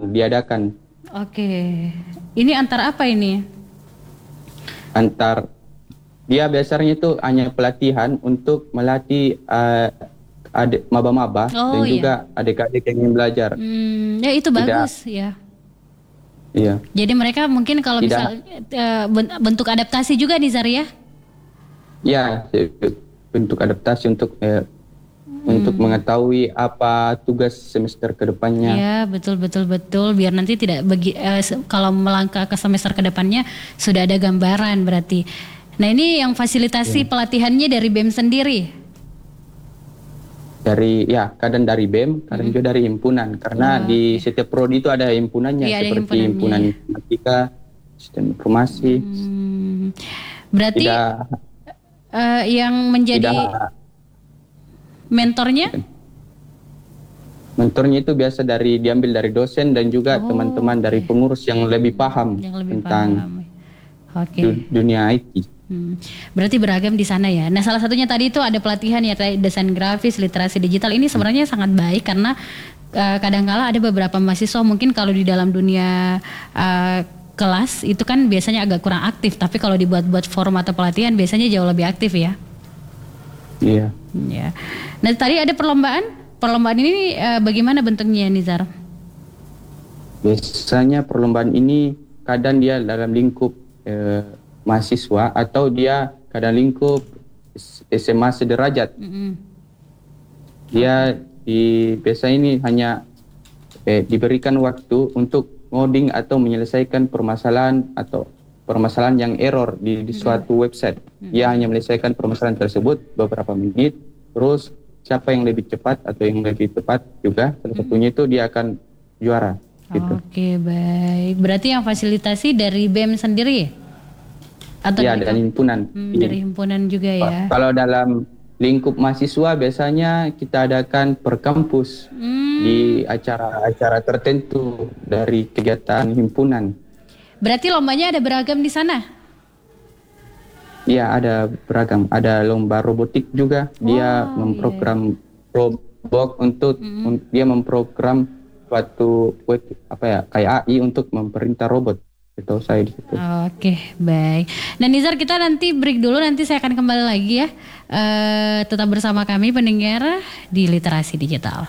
diadakan. Oke. Ini antar apa ini? Antar dia biasanya itu hanya pelatihan untuk melatih adik maba-maba dan juga adik-adik yang ingin belajar. Ya itu bagus ya. Iya. Jadi mereka mungkin kalau bisa bentuk adaptasi juga nih Zar ya? Ya, bentuk adaptasi untuk mengetahui apa tugas semester kedepannya. Ya betul. Biar nanti tidak kalau melangkah ke semester kedepannya sudah ada gambaran berarti. Nah ini yang fasilitasi pelatihannya dari BEM sendiri? Kadang dari BEM, kadang juga dari himpunan. Karena di setiap prodi itu ada himpunannya, seperti himpunan informatika, sistem informasi. Berarti yang menjadi mentornya? Mentornya itu biasa diambil dari dosen dan juga teman-teman dari pengurus yang lebih paham tentang dunia IT. Berarti beragam di sana ya. Nah salah satunya tadi itu ada pelatihan ya desain grafis, literasi digital. Ini sebenarnya sangat baik karena kadang-kala ada beberapa mahasiswa mungkin kalau di dalam dunia kelas itu kan biasanya agak kurang aktif. Tapi kalau dibuat forum atau pelatihan biasanya jauh lebih aktif ya. Iya. Ya. Nah tadi ada perlombaan. Perlombaan ini bagaimana bentuknya Nizar? Biasanya perlombaan ini kadang dia dalam lingkup mahasiswa atau dia kadang lingkup SMA sederajat. Dia biasanya ini hanya diberikan waktu untuk ngoding atau menyelesaikan permasalahan yang error di suatu website. Dia hanya menyelesaikan permasalahan tersebut beberapa menit, terus siapa yang lebih cepat atau yang lebih tepat juga salah satunya itu dia akan juara. Gitu. Oke baik, berarti yang fasilitasi dari BEM sendiri? Atau dari himpunan. Dari himpunan juga ya. Kalau dalam lingkup mahasiswa biasanya kita adakan per kampus di acara-acara tertentu dari kegiatan himpunan. Berarti lombanya ada beragam di sana? Iya ada beragam. Ada lomba robotik juga. Dia memprogram robot untuk dia memprogram suatu kayak AI untuk memerintah robot. Itu saya di situ. Oke, baik. Nah Nizar kita nanti break dulu, nanti saya akan kembali lagi ya. Tetap bersama kami pendengar di Literasi Digital.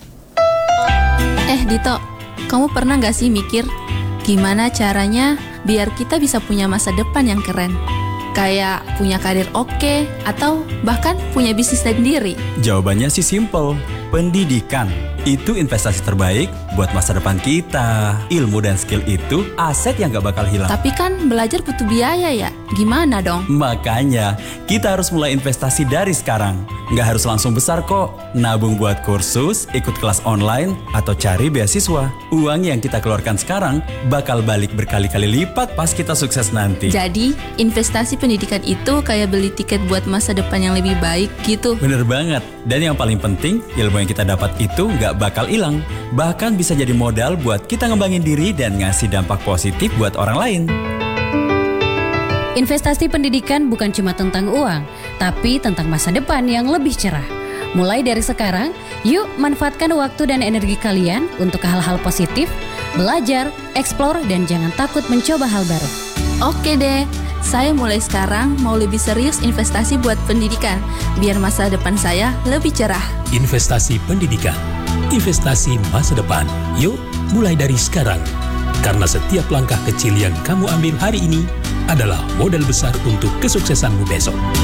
Dito, kamu pernah gak sih mikir gimana caranya biar kita bisa punya masa depan yang keren? Kayak punya karir oke, atau bahkan punya bisnis sendiri? Jawabannya sih simple, pendidikan. Itu investasi terbaik buat masa depan kita. Ilmu dan skill itu aset yang gak bakal hilang. Tapi kan belajar butuh biaya ya, gimana dong? Makanya kita harus mulai investasi dari sekarang. Gak harus langsung besar kok. Nabung buat kursus, ikut kelas online, atau cari beasiswa. Uang yang kita keluarkan sekarang bakal balik berkali-kali lipat pas kita sukses nanti. Jadi investasi pendidikan itu kayak beli tiket buat masa depan yang lebih baik gitu. Bener banget. Dan yang paling penting, ilmu yang kita dapat itu gak bakal hilang. Bahkan bisa jadi modal buat kita ngembangin diri dan ngasih dampak positif buat orang lain. Investasi pendidikan bukan cuma tentang uang, tapi tentang masa depan yang lebih cerah. Mulai dari sekarang, yuk manfaatkan waktu dan energi kalian untuk hal-hal positif, belajar, eksplor, dan jangan takut mencoba hal baru. Oke deh, saya mulai sekarang mau lebih serius investasi buat pendidikan, biar masa depan saya lebih cerah. Investasi pendidikan, investasi masa depan. Yuk, mulai dari sekarang. Karena setiap langkah kecil yang kamu ambil hari ini adalah modal besar untuk kesuksesanmu besok.